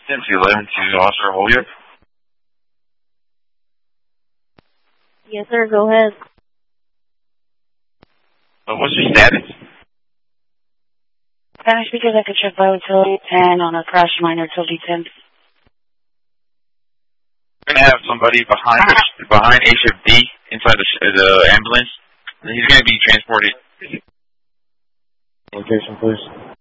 10-11 to Officer Holyoke. Yes, sir. Go ahead. What's your status? Spanish speakers, I could check utility 10 on a crash minor utility 10. We're going to have somebody behind A-Ship D inside the ambulance. And he's going to be transported. Location, please.